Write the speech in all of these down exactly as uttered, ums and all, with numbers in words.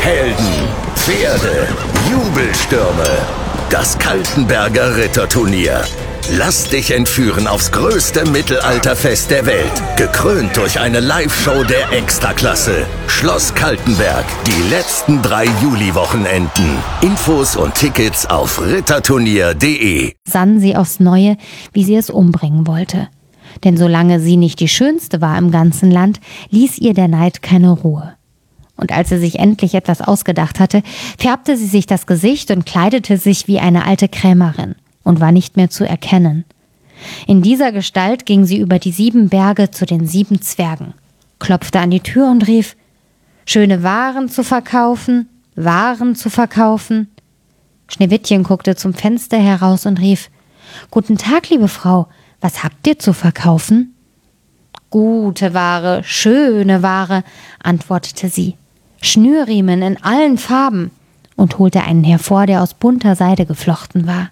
Helden, Pferde, Jubelstürme. Das Kaltenberger Ritterturnier. Lass dich entführen aufs größte Mittelalterfest der Welt. Gekrönt durch eine Live-Show der Extraklasse. Schloss Kaltenberg. Die letzten drei Juli-Wochenenden. Infos und Tickets auf ritterturnier punkt de. Sann sie aufs Neue, wie sie es umbringen wollte. Denn solange sie nicht die Schönste war im ganzen Land, ließ ihr der Neid keine Ruhe. Und als sie sich endlich etwas ausgedacht hatte, färbte sie sich das Gesicht und kleidete sich wie eine alte Krämerin und war nicht mehr zu erkennen. In dieser Gestalt ging sie über die sieben Berge zu den sieben Zwergen, klopfte an die Tür und rief: »Schöne Waren zu verkaufen, Waren zu verkaufen.« Schneewittchen guckte zum Fenster heraus und rief: »Guten Tag, liebe Frau, was habt ihr zu verkaufen?« »Gute Ware, schöne Ware«, antwortete sie, »Schnürriemen in allen Farben«, und holte einen hervor, der aus bunter Seide geflochten war.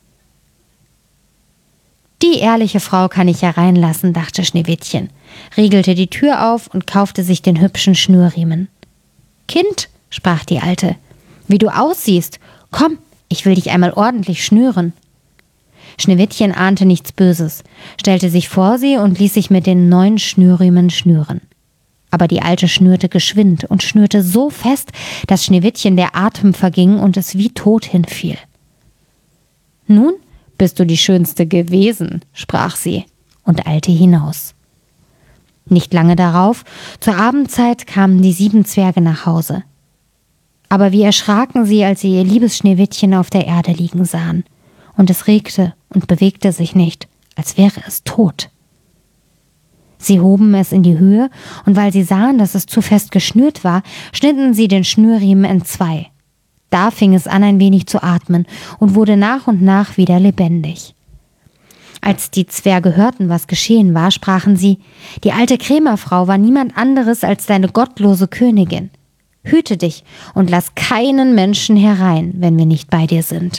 »Die ehrliche Frau kann ich hereinlassen«, dachte Schneewittchen, riegelte die Tür auf und kaufte sich den hübschen Schnürriemen. »Kind«, sprach die Alte, »wie du aussiehst, komm, ich will dich einmal ordentlich schnüren.« Schneewittchen ahnte nichts Böses, stellte sich vor sie und ließ sich mit den neuen Schnürriemen schnüren. Aber die Alte schnürte geschwind und schnürte so fest, dass Schneewittchen der Atem verging und es wie tot hinfiel. »Nun bist du die Schönste gewesen«, sprach sie und eilte hinaus. Nicht lange darauf, zur Abendzeit, kamen die sieben Zwerge nach Hause. Aber wie erschraken sie, als sie ihr liebes Schneewittchen auf der Erde liegen sahen. Und es regte und bewegte sich nicht, als wäre es tot. Sie hoben es in die Höhe, und weil sie sahen, dass es zu fest geschnürt war, schnitten sie den Schnürriemen entzwei. Da fing es an, ein wenig zu atmen und wurde nach und nach wieder lebendig. Als die Zwerge hörten, was geschehen war, sprachen sie: »Die alte Krämerfrau war niemand anderes als deine gottlose Königin. Hüte dich und lass keinen Menschen herein, wenn wir nicht bei dir sind.«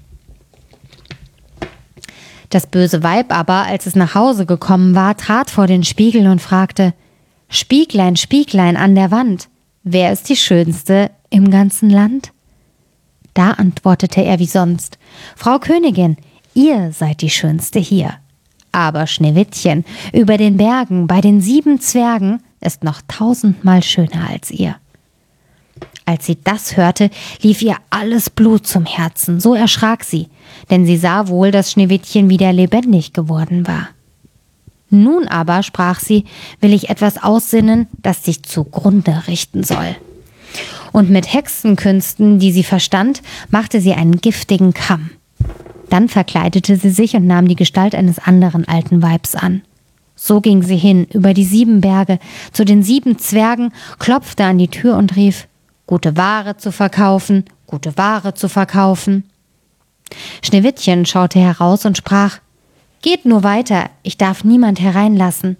Das böse Weib aber, als es nach Hause gekommen war, trat vor den Spiegel und fragte: »Spieglein, Spieglein an der Wand, wer ist die Schönste im ganzen Land?« Da antwortete er wie sonst: »Frau Königin, ihr seid die Schönste hier. Aber Schneewittchen über den Bergen bei den sieben Zwergen ist noch tausendmal schöner als ihr.« Als sie das hörte, lief ihr alles Blut zum Herzen, so erschrak sie, denn sie sah wohl, dass Schneewittchen wieder lebendig geworden war. »Nun aber«, sprach sie, »will ich etwas aussinnen, das dich zugrunde richten soll.« Und mit Hexenkünsten, die sie verstand, machte sie einen giftigen Kamm. Dann verkleidete sie sich und nahm die Gestalt eines anderen alten Weibs an. So ging sie hin über die sieben Berge zu den sieben Zwergen, klopfte an die Tür und rief: »Gute Ware zu verkaufen, gute Ware zu verkaufen.« Schneewittchen schaute heraus und sprach: »Geht nur weiter, ich darf niemand hereinlassen.«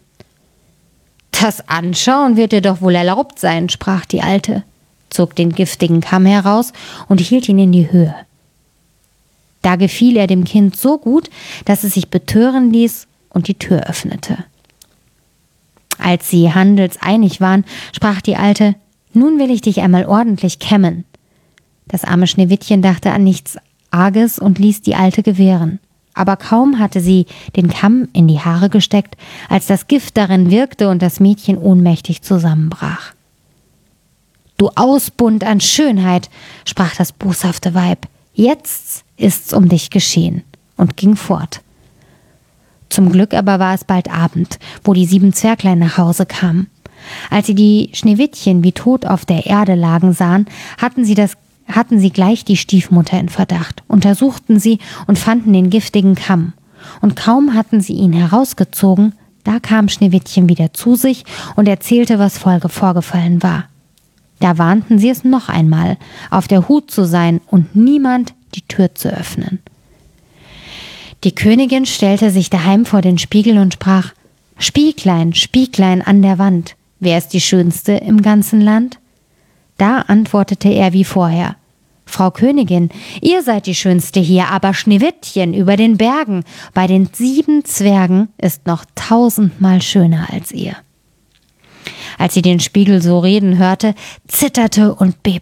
»Das Anschauen wird dir doch wohl erlaubt sein«, sprach die Alte, zog den giftigen Kamm heraus und hielt ihn in die Höhe. Da gefiel er dem Kind so gut, dass es sich betören ließ und die Tür öffnete. Als sie handelseinig waren, sprach die Alte: »Nun will ich dich einmal ordentlich kämmen.« Das arme Schneewittchen dachte an nichts Arges und ließ die Alte gewähren. Aber kaum hatte sie den Kamm in die Haare gesteckt, als das Gift darin wirkte und das Mädchen ohnmächtig zusammenbrach. »Du Ausbund an Schönheit«, sprach das boshafte Weib, »jetzt ist's um dich geschehen«, und ging fort. Zum Glück aber war es bald Abend, wo die sieben Zwerglein nach Hause kamen. Als sie die Schneewittchen wie tot auf der Erde lagen sahen, hatten sie, das, hatten sie gleich die Stiefmutter in Verdacht, untersuchten sie und fanden den giftigen Kamm. Und kaum hatten sie ihn herausgezogen, da kam Schneewittchen wieder zu sich und erzählte, was vorgefallen war. Da warnten sie es noch einmal, auf der Hut zu sein und niemand die Tür zu öffnen. Die Königin stellte sich daheim vor den Spiegel und sprach: »Spieglein, Spieglein an der Wand, wer ist die Schönste im ganzen Land?« Da antwortete er wie vorher: »Frau Königin, ihr seid die Schönste hier, aber Schneewittchen über den Bergen bei den sieben Zwergen ist noch tausendmal schöner als ihr.« Als sie den Spiegel so reden hörte, zitterte und bebte